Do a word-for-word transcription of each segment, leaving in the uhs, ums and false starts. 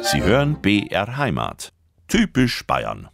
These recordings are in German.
Sie hören B R Heimat. Typisch Bayern.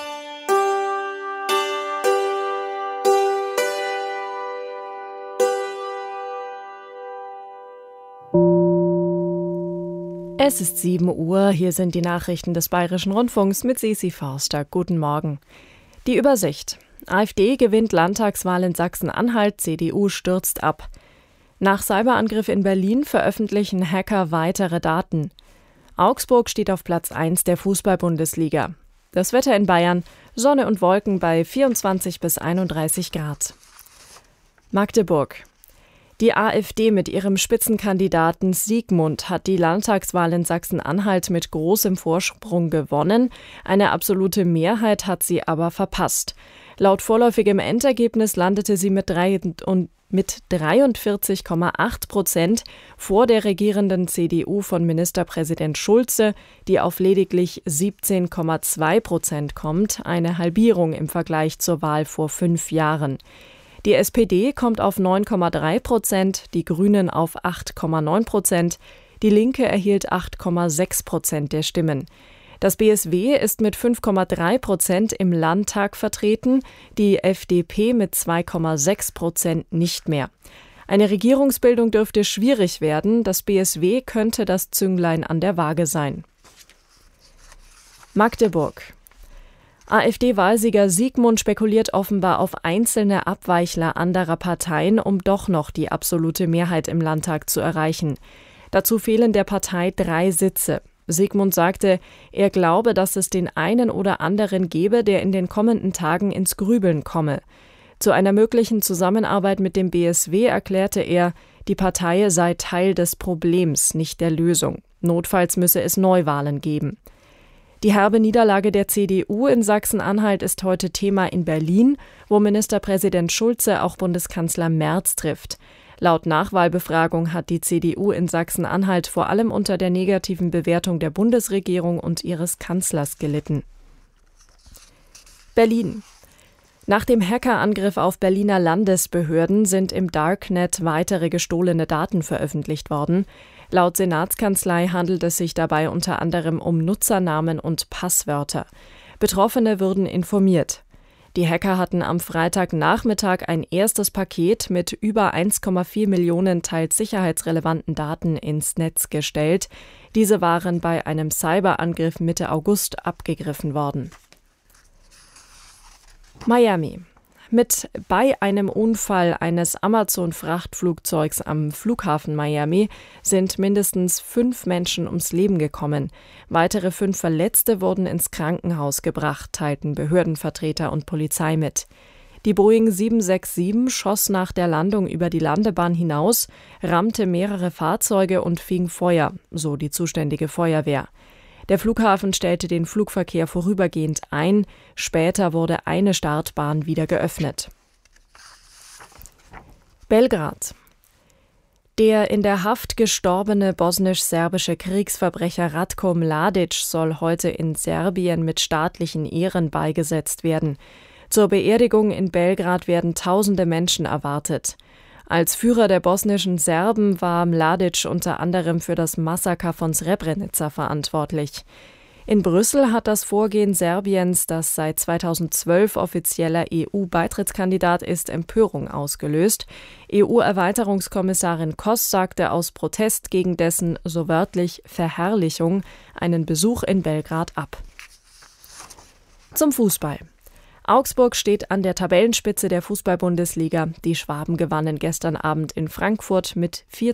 Es ist sieben Uhr, hier sind die Nachrichten des Bayerischen Rundfunks mit Sisi Forster. Guten Morgen. Die Übersicht. AfD gewinnt Landtagswahl in Sachsen-Anhalt, C D U stürzt ab. Nach Cyberangriff in Berlin veröffentlichen Hacker weitere Daten. Augsburg steht auf Platz eins der Fußball-Bundesliga. Das Wetter in Bayern, Sonne und Wolken bei vierundzwanzig bis einunddreißig Grad. Magdeburg. Die AfD mit ihrem Spitzenkandidaten Siegmund hat die Landtagswahl in Sachsen-Anhalt mit großem Vorsprung gewonnen. Eine absolute Mehrheit hat sie aber verpasst. Laut vorläufigem Endergebnis landete sie mit, drei und mit dreiundvierzig Komma acht Prozent vor der regierenden C D U von Ministerpräsident Schulze, die auf lediglich siebzehn Komma zwei Prozent kommt, eine Halbierung im Vergleich zur Wahl vor fünf Jahren. Die S P D kommt auf neun Komma drei Prozent, die Grünen auf acht Komma neun Prozent, die Linke erhielt acht Komma sechs Prozent der Stimmen. Das B S W ist mit fünf Komma drei Prozent im Landtag vertreten, die F D P mit zwei Komma sechs Prozent nicht mehr. Eine Regierungsbildung dürfte schwierig werden, das B S W könnte das Zünglein an der Waage sein. Magdeburg. AfD-Wahlsieger Siegmund spekuliert offenbar auf einzelne Abweichler anderer Parteien, um doch noch die absolute Mehrheit im Landtag zu erreichen. Dazu fehlen der Partei drei Sitze. Siegmund sagte, er glaube, dass es den einen oder anderen gebe, der in den kommenden Tagen ins Grübeln komme. Zu einer möglichen Zusammenarbeit mit dem B S W erklärte er, die Partei sei Teil des Problems, nicht der Lösung. Notfalls müsse es Neuwahlen geben. Die herbe Niederlage der C D U in Sachsen-Anhalt ist heute Thema in Berlin, wo Ministerpräsident Schulze auch Bundeskanzler Merz trifft. Laut Nachwahlbefragung hat die C D U in Sachsen-Anhalt vor allem unter der negativen Bewertung der Bundesregierung und ihres Kanzlers gelitten. Berlin. Nach dem Hackerangriff auf Berliner Landesbehörden sind im Darknet weitere gestohlene Daten veröffentlicht worden. Laut Senatskanzlei handelt es sich dabei unter anderem um Nutzernamen und Passwörter. Betroffene wurden informiert. Die Hacker hatten am Freitagnachmittag ein erstes Paket mit über eins Komma vier Millionen teils sicherheitsrelevanten Daten ins Netz gestellt. Diese waren bei einem Cyberangriff Mitte August abgegriffen worden. Miami. Mit bei einem Unfall eines Amazon-Frachtflugzeugs am Flughafen Miami sind mindestens fünf Menschen ums Leben gekommen. Weitere fünf Verletzte wurden ins Krankenhaus gebracht, teilten Behördenvertreter und Polizei mit. Die Boeing sieben sechs sieben schoss nach der Landung über die Landebahn hinaus, rammte mehrere Fahrzeuge und fing Feuer, so die zuständige Feuerwehr. Der Flughafen stellte den Flugverkehr vorübergehend ein. Später wurde eine Startbahn wieder geöffnet. Belgrad. Der in der Haft gestorbene bosnisch-serbische Kriegsverbrecher Ratko Mladic soll heute in Serbien mit staatlichen Ehren beigesetzt werden. Zur Beerdigung in Belgrad werden tausende Menschen erwartet. Als Führer der bosnischen Serben war Mladic unter anderem für das Massaker von Srebrenica verantwortlich. In Brüssel hat das Vorgehen Serbiens, das seit zweitausendzwölf offizieller E U-Beitrittskandidat ist, Empörung ausgelöst. E U-Erweiterungskommissarin Koss sagte aus Protest gegen dessen, so wörtlich, Verherrlichung einen Besuch in Belgrad ab. Zum Fußball. Augsburg steht an der Tabellenspitze der Fußball-Bundesliga. Die Schwaben gewannen gestern Abend in Frankfurt mit vier